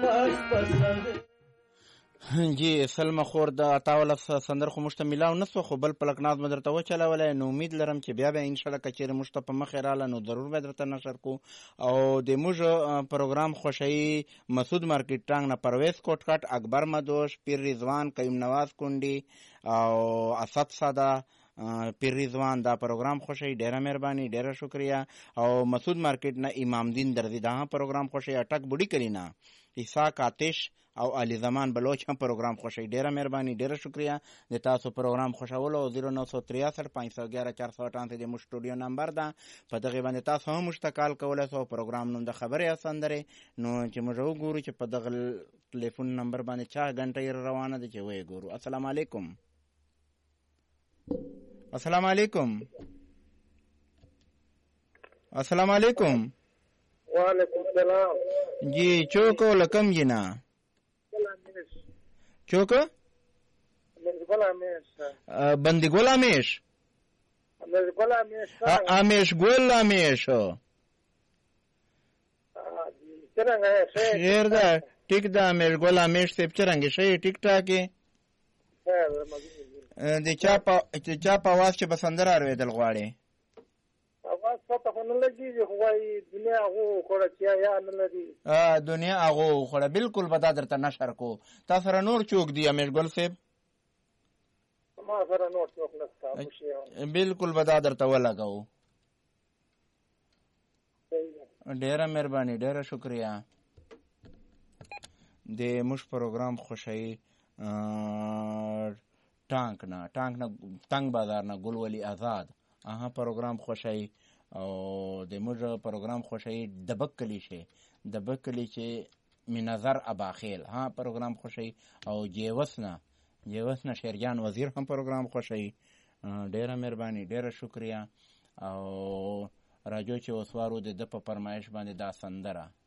جی سلمه خور د 18 سندر خو مشته ملاو نسو خو بل پلکناز مدرته و چلولای نو امید لرم چې بیا به ان شاء الله کچېر مشته په مخ رااله نو ضرور به درته نشر کو او د موږ پروګرام خوشی مسعود مارکیټ ټانګ نه پرویز کوټکټ اکبر مدوش پیر رضوان قیم نواز کونډي او اسد ساده پیر رضوان دا پروګرام خوشی ډیره مهرباني ډیره شکریا او مسعود مارکیټ نه امام دین درځي دا پروګرام خوشی اٹک بوډی کلینا اسحاق آتش او علی زمان بلوچ هم پروګرام خوشی ډیره مهرباني ډیره شکریا د تاسو پروګرام خوشاولو 0963 511 488 د مو سټوډیو نمبر ده په دغه باندې تاسو هم مشتکال کولای سو پروګرام نوم د خبره اسندره نو چې موږ وګورو چې په دغه ټلیفون نمبر باندې چا غنټه روانه ده چې وې ګورو. السلام علیکم. السلام علیکم. السلام علیکم. وعلیکم السلام. جی چوکو لکم جنا چوک بندگول آمیش آمیش گول آمیش خیر دا ٹک دا آمیش گول آمیش سیب چرنگی شئی ٹک ٹاکی دی چا پا آواز چه بسندر آروی دل غواری आवाज पता होने लगी जो हुई दुनिया वो खोड़ा किया या न लगी दुनिया आगो खोड़ा बिल्कुल बता देता नशर को तासरा नूर चौक दिया मेजगुल से हमारा नूर चौक लगता बिल्कुल बता देता वो लगाओ ډیره مهرباني ډیره شکریا د مش پروګرام خوشی ټانک نه تنگ بازار نه ګل ولی آزاد اها پروګرام خوشی او د موږ پروګرام خوشی دبکلی چې می نظر اباخیل ها پروګرام خوشی او جیوسنا شیرجان وزیر هم پروګرام خوشی ډیره مهرباني ډیره شکریا او راجو چې وسوارو د په فرمایش باندې دا سندره